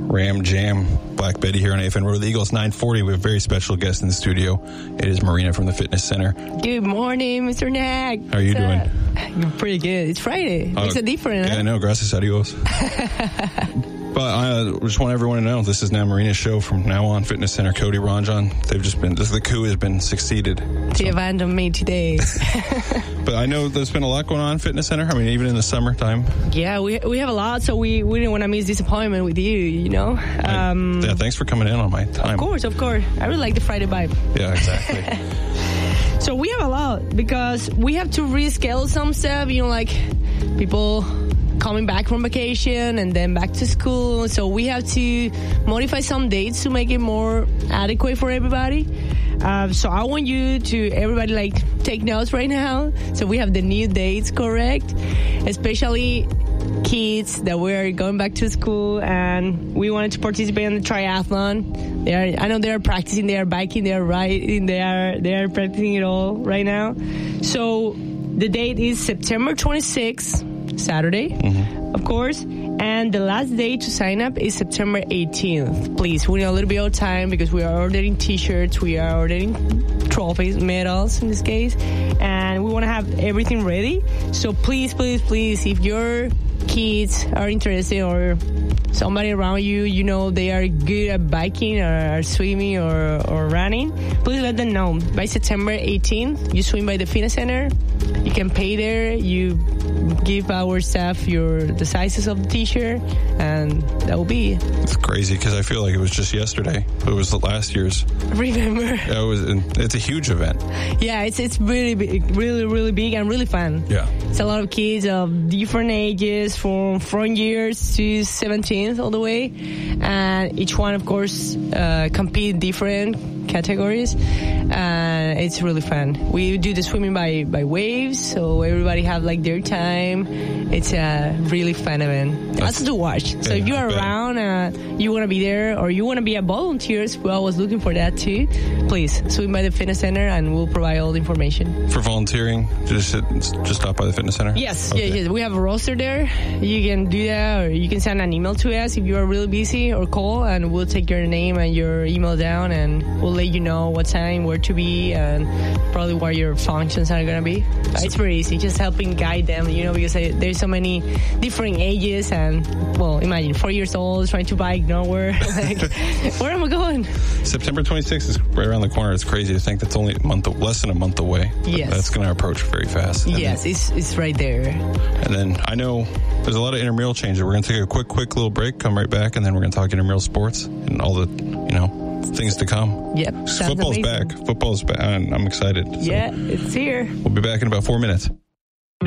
Ram Jam, Black Betty here on AFN Road Eagles 940. We have a very special guest in the studio. It is Marina from the Fitness Center. Good morning, Mr. Nag. How are you doing? You're pretty good. It's Friday. Makes a difference. Yeah, I know. Gracias a Dios. But I just want everyone to know this is now Marina's show from now on. Fitness Center, Cody Ranjan. They've just been, the coup has been succeeded. They abandoned me today. But I know there's been a lot going on in Fitness Center. I mean, even in the summertime. Yeah, we have a lot, so we didn't want to miss this appointment with you, you know. Yeah, thanks for coming in on my time. Of course. I really like the Friday vibe. Yeah, exactly. So we have a lot because we have to reschedule some stuff, you know, like people coming back from vacation and then back to school. So we have to modify some dates to make it more adequate for everybody. So I want you to, everybody, like, take notes right now. So we have the new dates correct, especially kids that were going back to school and we wanted to participate in the triathlon. I know they are practicing, they are biking, they are riding, they are practicing it all right now. So the date is September 26th. Saturday, of course, and the last day to sign up is September 18th. Please, we need a little bit of time because we are ordering t-shirts, we are ordering trophies, medals in this case, and we want to have everything ready. So please, if your kids are interested or somebody around you, you know, they are good at biking or swimming or running, please let them know. By September 18th, you swim by the Fitness Center. You can pay there. You give our staff the sizes of the t-shirt, and that will be it. It's crazy because I feel like it was just yesterday. It was the last year's. Remember? Yeah, it's a huge event. Yeah, it's really big, really big and really fun. Yeah. It's a lot of kids of different ages from years to 17th all the way. And each one, of course, compete different categories, and it's really fun. We do the swimming by waves, so everybody have like their time. It's a really fun event. Also to watch. So if you're around, you want to be there, or you want to be a volunteer, we're always looking for that too. Please swim by the Fitness Center, and we'll provide all the information. For volunteering, just stop by the Fitness Center? Yes, okay. Yes. We have a roster there. You can do that, or you can send an email to us if you are really busy, or call, and we'll take your name and your email down, and we'll let you know what time, where to be, and probably where your functions are going to be. It's very easy, just helping guide them, you know, because there's so many different ages, and, well, imagine 4 years old trying to bike nowhere. Like, where am I going? September 26th is right around the corner. It's crazy to think that's only less than a month away. Yes. That's going to approach very fast. And yes, it's right there. And then I know there's a lot of intramural changes. We're going to take a quick little break, come right back, and then we're going to talk intramural sports and all the, things to come. Yep. Football's back. I'm excited. Yeah, it's here. We'll be back in about 4 minutes.